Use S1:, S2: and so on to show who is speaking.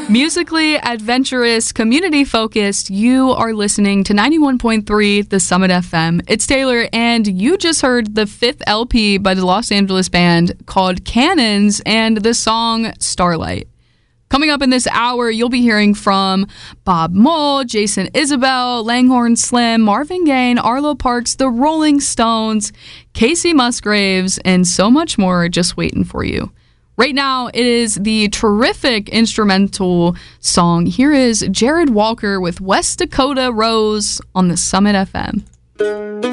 S1: Musically adventurous, community-focused, you are listening to 91.3 The Summit FM. It's Taylor, and you just heard the 5th LP by the Los Angeles band called Cannons and the song Starlight. Coming up in this hour, you'll be hearing from Bob Mould, Jason Isbell, Langhorne Slim, Marvin Gaye, Arlo Parks, The Rolling Stones, Casey Musgraves, and so much more just waiting for you. Right now, it is the terrific instrumental song. Here is Jared Walker with West Dakota Rose on the Summit FM.